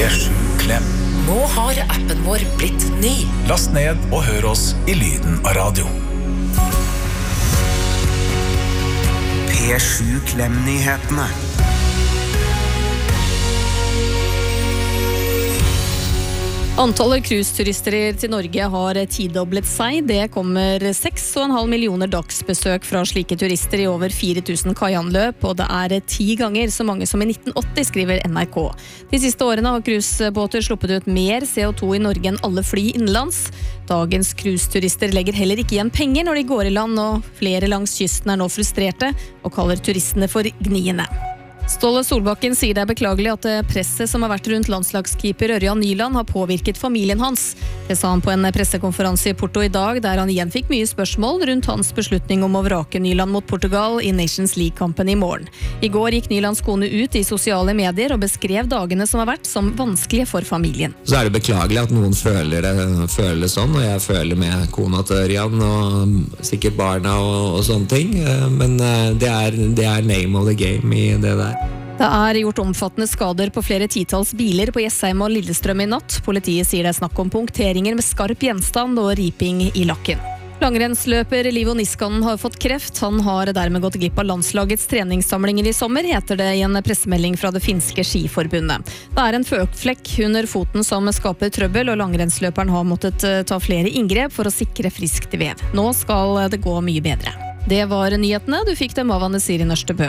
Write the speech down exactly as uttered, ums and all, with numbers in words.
P sju Klem. Nå har appen vår blitt ny. Last ned og hør oss i lyden av radio. P sju Klem-nyhetene. Antallet cruiseturister til Norge har tidoblet seg. Det kommer seks og en halv millioner dagsbesøk fra slike turister i over fire tusen kaianløp, og det er ti ganger så mange som i nitten åtti, skriver N R K. De siste årene har cruisebåter sluppet ut mer C O to i Norge enn alle fly innenlands. Dagens cruiseturister legger heller ikke igjen penger når de går i land, og flere langs kysten er nå frustrerte og kaller turistene for gniene. Ståle Solbakken sier det er beklagelig at presset som har vært rundt landslagskeeper Ørjan Nyland har påvirket familien hans. Det sa han på en pressekonferanse i Porto i dag, der han igjen fikk mye spørsmål rundt hans beslutning om å vrake Nyland mot Portugal i Nations League-kampen i morgen. I går gikk Nylands kone ut i sosiale medier og beskrev dagene som har vært som vanskelige for familien. Så er det beklagelig at noen føler det, føler det sånn, og jeg føler med kona til Ørjan og sikkert barna og, og sånne ting, men det er, det er name of the game i det der. Det er gjort omfattende skader på flere titals biler på Jessheim og Lillestrøm i natt. Politiet sier det er snakk om punkteringer med skarp gjenstand og riping i lakken. Langrennsløper Livo Niskanen har fått kreft. Han har dermed gått glipp av landslagets treningssamlinger i sommer, heter det i en pressemelding fra det finske skiforbundet. Det er en føflekk under foten som skaper trøbbel, og langrennsløperen har måttet ta flere inngrep for å sikre friskt vev. Nå skal det gå mye bedre. Det var nyhetene. Du fikk dem av Anne Siri Nørstebø.